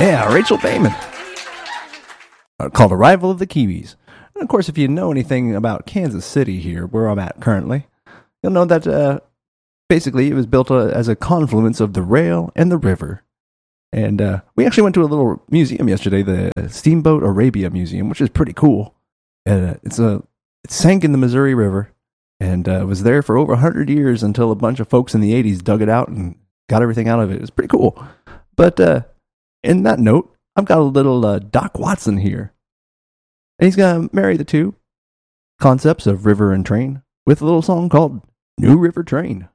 Yeah, Rachel Bayman. Called Arrival of the Kiwis. And of course, if you know anything about Kansas City here, where I'm at currently, you'll know that basically it was built as a confluence of the rail and the river. And we actually went to a little museum yesterday, the Steamboat Arabia Museum, which is pretty cool. And it sank in the Missouri River and was there for over 100 years until a bunch of folks in the 80s dug it out and got everything out of it. It was pretty cool. But in that note, I've got a little Doc Watson here. And he's going to marry the two concepts of river and train with a little song called New River Train.